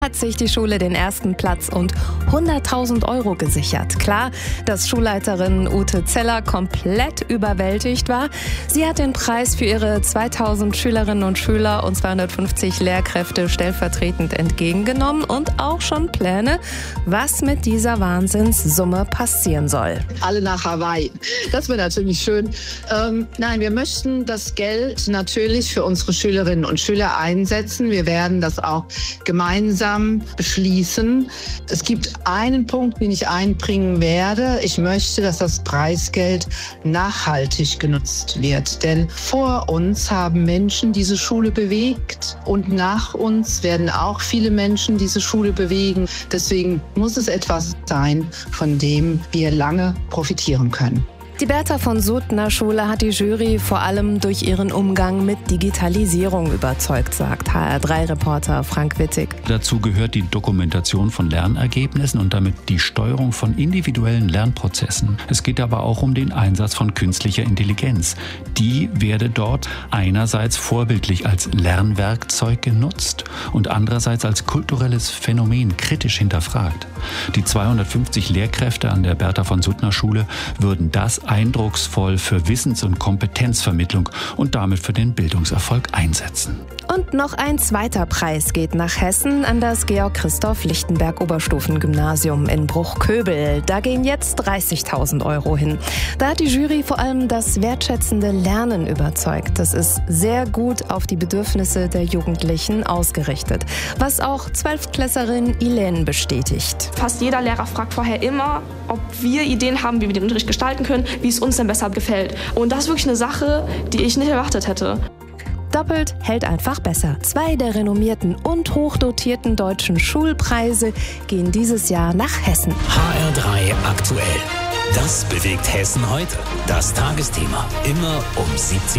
Hat sich die Schule den ersten Platz und 100.000 € gesichert. Klar, dass Schulleiterin Ute Zeller komplett überwältigt war. Sie hat den Preis für ihre 2000 Schülerinnen und Schüler und 250 Lehrkräfte stellvertretend entgegengenommen und auch schon Pläne, was mit dieser Wahnsinnssumme passieren soll. Alle nach Hawaii. Das wäre natürlich schön. Nein, wir möchten das Geld natürlich für unsere Schülerinnen und Schüler einsetzen. Wir werden das auch gemeinsam beschließen. Es gibt einen Punkt, den ich einbringen werde. Ich möchte, dass das Preisgeld nachhaltig genutzt wird. Denn vor uns haben Menschen diese Schule bewegt und nach uns werden auch viele Menschen diese Schule bewegen. Deswegen muss es etwas sein, von dem wir lange profitieren können. Die Bertha von Suttner Schule hat die Jury vor allem durch ihren Umgang mit Digitalisierung überzeugt, sagt HR3-Reporter Frank Wittig. Dazu gehört die Dokumentation von Lernergebnissen und damit die Steuerung von individuellen Lernprozessen. Es geht aber auch um den Einsatz von künstlicher Intelligenz. Die werde dort einerseits vorbildlich als Lernwerkzeug genutzt und andererseits als kulturelles Phänomen kritisch hinterfragt. Die 250 Lehrkräfte an der Bertha von Suttner Schule würden das eindrucksvoll für Wissens- und Kompetenzvermittlung und damit für den Bildungserfolg einsetzen. Und noch ein zweiter Preis geht nach Hessen an das Georg-Christoph-Lichtenberg-Oberstufengymnasium in Bruchköbel. Da gehen jetzt 30.000 € hin. Da hat die Jury vor allem das wertschätzende Lernen überzeugt. Das ist sehr gut auf die Bedürfnisse der Jugendlichen ausgerichtet. Was auch 12-Klässlerin Elaine bestätigt. Fast jeder Lehrer fragt vorher immer, ob wir Ideen haben, wie wir den Unterricht gestalten können, wie es uns denn besser gefällt. Und das ist wirklich eine Sache, die ich nicht erwartet hätte. Doppelt hält einfach besser. 2 der renommierten und hochdotierten deutschen Schulpreise gehen dieses Jahr nach Hessen. HR3 aktuell. Das bewegt Hessen heute. Das Tagesthema. Immer um 17 Uhr.